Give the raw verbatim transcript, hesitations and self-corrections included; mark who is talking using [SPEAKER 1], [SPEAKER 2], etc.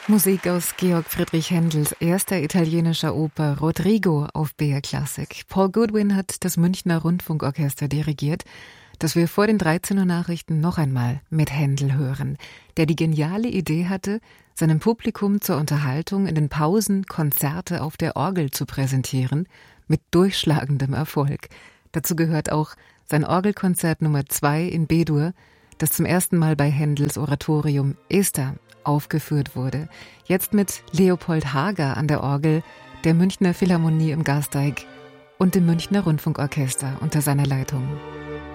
[SPEAKER 1] Musik aus Georg Friedrich Händels erster italienischer Oper Rodrigo auf B R Classic. Paul Goodwin hat das Münchner Rundfunkorchester dirigiert, das wir vor den dreizehn Uhr Nachrichten noch einmal mit Händel hören, der die geniale Idee hatte, seinem Publikum zur Unterhaltung in den Pausen Konzerte auf der Orgel zu präsentieren, mit durchschlagendem Erfolg. Dazu gehört auch sein Orgelkonzert Nummer zwei in B-Dur, das zum ersten Mal bei Händels Oratorium Esther aufgeführt wurde. Jetzt mit Leopold Hager an der Orgel, der Münchner Philharmonie im Gasteig und dem Münchner Rundfunkorchester unter seiner Leitung.